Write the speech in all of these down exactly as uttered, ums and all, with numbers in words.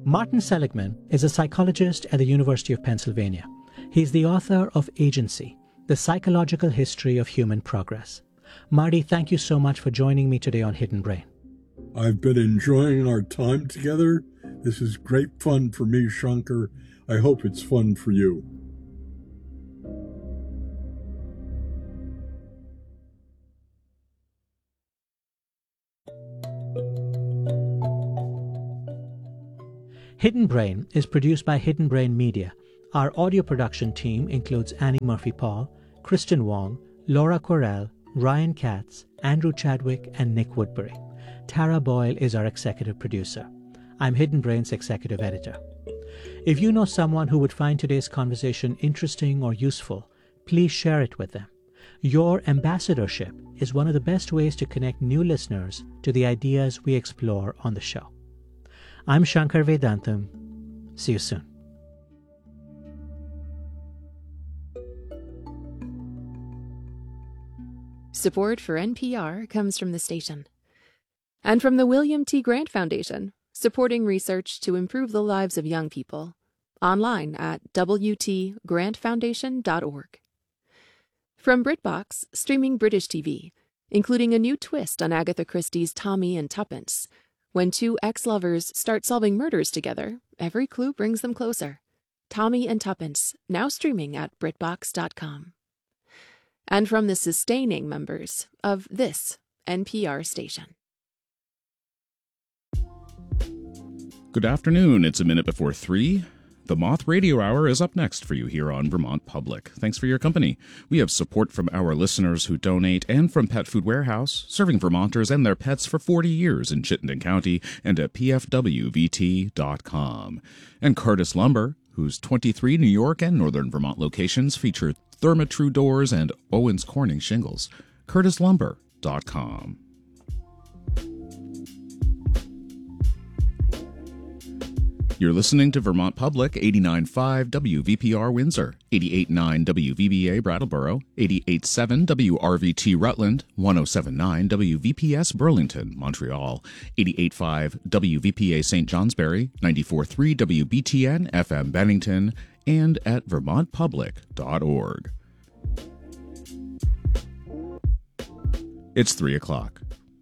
Martin Seligman is a psychologist at the University of Pennsylvania. He's the author of Agency, The Psychological History of Human Progress. Marty, thank you so much for joining me today on Hidden Brain. I've been enjoying our time together. This is great fun for me, Shankar. I hope it's fun for you. Hidden Brain is produced by Hidden Brain Media. Our audio production team includes Annie Murphy-Paul, Kristen Wong, Laura Correll, Ryan Katz, Andrew Chadwick, and Nick Woodbury. Tara Boyle is our executive producer. I'm Hidden Brain's executive editor. If you know someone who would find today's conversation interesting or useful, please share it with them. Your ambassadorship is one of the best ways to connect new listeners to the ideas we explore on the show. I'm Shankar Vedantam. See you soon. Support for N P R comes from the station and from the William T. Grant Foundation, supporting research to improve the lives of young people. Online at w t grant foundation dot org. From BritBox, streaming British T V, including a new twist on Agatha Christie's Tommy and Tuppence. When two ex-lovers start solving murders together, every clue brings them closer. Tommy and Tuppence, now streaming at britbox dot com. And from the sustaining members of this N P R station. Good afternoon. It's a minute before three. The Moth Radio Hour is up next for you here on Vermont Public. Thanks for your company. We have support from our listeners who donate and from Pet Food Warehouse, serving Vermonters and their pets for forty years in Chittenden County and at p f w v t dot com. And Curtis Lumber, whose twenty-three New York and Northern Vermont locations feature Therma-Tru doors and Owens Corning shingles. curtis lumber dot com. You're listening to Vermont Public, eighty-nine point five W V P R Windsor, eighty-eight point nine W V B A Brattleboro, eighty-eight point seven W R V T Rutland, one oh seven point nine W V P S Burlington, Montreal, eighty-eight point five W V P A Saint Johnsbury, ninety-four point three W B T N F M Bennington, and at vermont public dot org. It's three o'clock.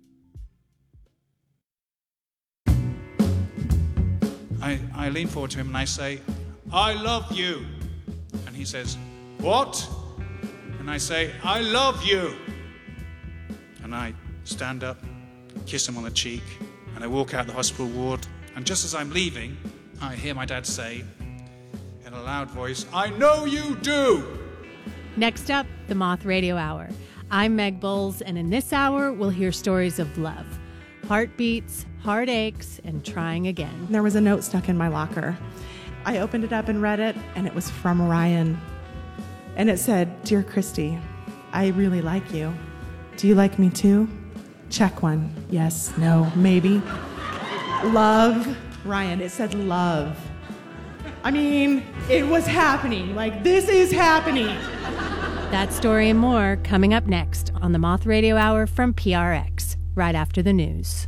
I, I lean forward to him and I say, I love you. And he says, what? And I say, I love you. And I stand up, kiss him on the cheek, and I walk out the hospital ward. And just as I'm leaving, I hear my dad say, in a loud voice, I know you do. Next up, the Moth Radio Hour. I'm Meg Bowles, and in this hour, we'll hear stories of love, heartbeats, heartaches, and trying again. There was a note stuck in my locker. I opened it up and read it, and it was from Ryan. And it said, Dear Christy, I really like you. Do you like me too? Check one. Yes, no, maybe. Love. Ryan, it said love. I mean, it was happening. Like, this is happening. That story and more coming up next on the Moth Radio Hour from P R X, right after the news.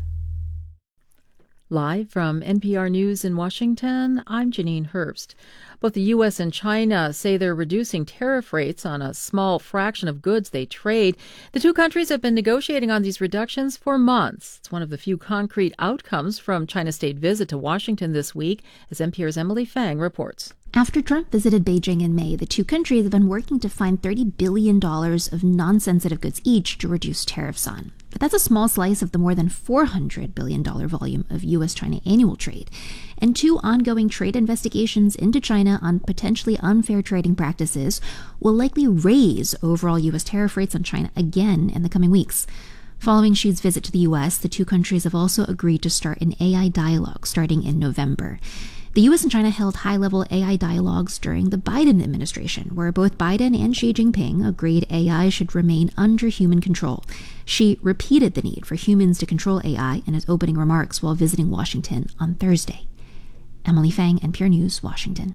Live from N P R News in Washington, I'm Janine Herbst. Both the U S and China say they're reducing tariff rates on a small fraction of goods they trade. The two countries have been negotiating on these reductions for months. It's one of the few concrete outcomes from China's state visit to Washington this week, as N P R's Emily Fang reports. After Trump visited Beijing in May, the two countries have been working to find thirty billion dollars of non-sensitive goods each to reduce tariffs on. But that's a small slice of the more than four hundred billion dollars volume of U S China annual trade. And two ongoing trade investigations into China on potentially unfair trading practices will likely raise overall U S tariff rates on China again in the coming weeks. Following Xi's visit to the U S, the two countries have also agreed to start an A I dialogue starting in November. The U S and China held high-level A I dialogues during the Biden administration, where both Biden and Xi Jinping agreed A I should remain under human control. Xi repeated the need for humans to control A I in his opening remarks while visiting Washington on Thursday. Emily Fang, N P R News, Washington.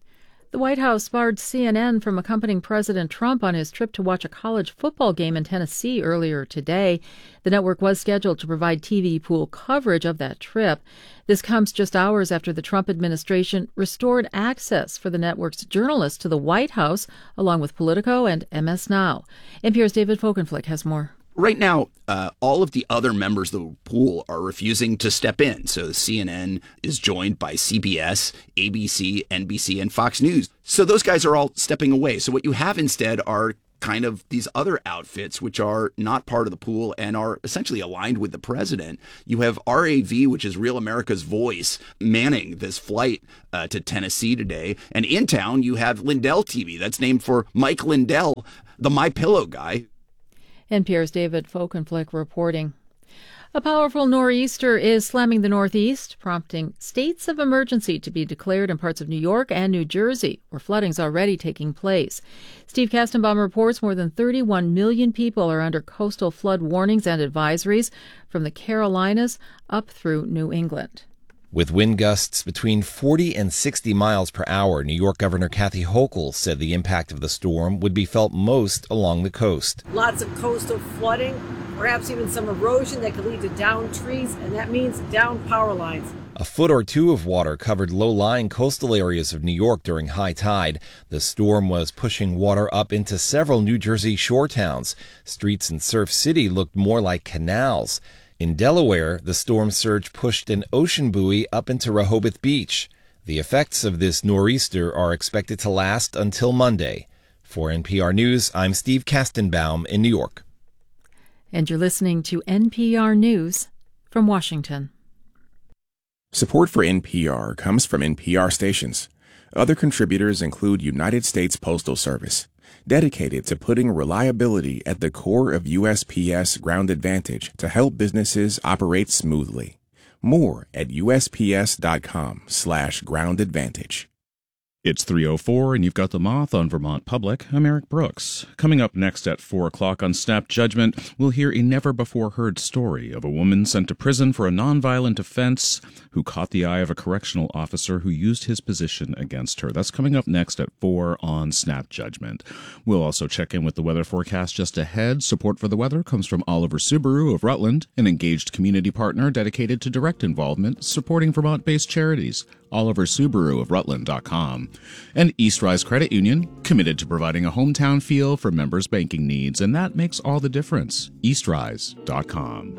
The White House barred C N N from accompanying President Trump on his trip to watch a college football game in Tennessee earlier today. The network was scheduled to provide T V pool coverage of that trip. This comes just hours after the Trump administration restored access for the network's journalists to the White House, along with Politico and M S Now. N P R's David Folkenflik has more. Right now, uh, all of the other members of the pool are refusing to step in. So C N N is joined by C B S, A B C, N B C, and Fox News. So those guys are all stepping away. So what you have instead are kind of these other outfits, which are not part of the pool and are essentially aligned with the president. You have R A V, which is Real America's Voice, manning this flight uh, to Tennessee today. And in town, you have Lindell T V. That's named for Mike Lindell, the MyPillow guy. N P R's David Folkenflik reporting. A powerful nor'easter is slamming the Northeast, prompting states of emergency to be declared in parts of New York and New Jersey, where flooding's already taking place. Steve Kastenbaum reports more than thirty-one million people are under coastal flood warnings and advisories from the Carolinas up through New England. With wind gusts between forty and sixty miles per hour, New York Governor Kathy Hochul said the impact of the storm would be felt most along the coast. Lots of coastal flooding, perhaps even some erosion that could lead to downed trees, and that means downed power lines. A foot or two of water covered low-lying coastal areas of New York during high tide. The storm was pushing water up into several New Jersey shore towns. Streets in Surf City looked more like canals. In Delaware, the storm surge pushed an ocean buoy up into Rehoboth Beach. The effects of this nor'easter are expected to last until Monday. For N P R News, I'm Steve Kastenbaum in New York. And you're listening to N P R News from Washington. Support for N P R comes from N P R stations. Other contributors include United States Postal Service, dedicated to putting reliability at the core of U S P S Ground Advantage to help businesses operate smoothly. More at usps.com slash ground advantage. It's three oh four, and you've got The Moth on Vermont Public. I'm Eric Brooks. Coming up next at four o'clock on Snap Judgment, we'll hear a never-before-heard story of a woman sent to prison for a nonviolent offense who caught the eye of a correctional officer who used his position against her. That's coming up next at four on Snap Judgment. We'll also check in with the weather forecast just ahead. Support for the weather comes from Oliver Subaru of Rutland, an engaged community partner dedicated to direct involvement, supporting Vermont-based charities. Oliver Subaru of Rutland dot com. And East Rise Credit Union, committed to providing a hometown feel for members' banking needs, and that makes all the difference. east rise dot com.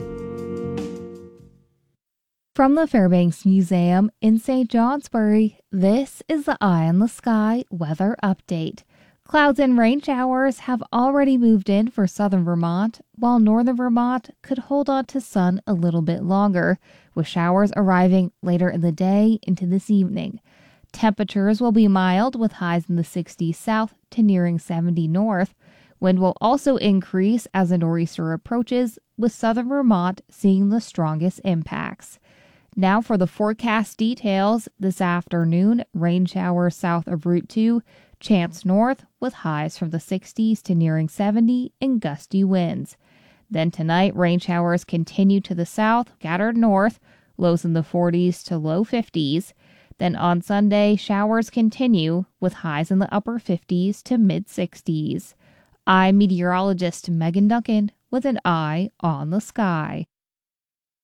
From the Fairbanks Museum in Saint Johnsbury, this is the Eye on the Sky weather update. Clouds and rain showers have already moved in for southern Vermont, while northern Vermont could hold on to sun a little bit longer, with showers arriving later in the day into this evening. Temperatures will be mild with highs in the sixties south to nearing seventy north. Wind will also increase as a nor'easter approaches, with southern Vermont seeing the strongest impacts. Now for the forecast details. This afternoon, rain showers south of Route two, chance north with highs from the sixties to nearing seventy and gusty winds. Then tonight, rain showers continue to the south, scattered north, lows in the forties to low fifties. Then on Sunday, showers continue with highs in the upper fifties to mid sixties. I'm meteorologist Megan Duncan with an eye on the sky.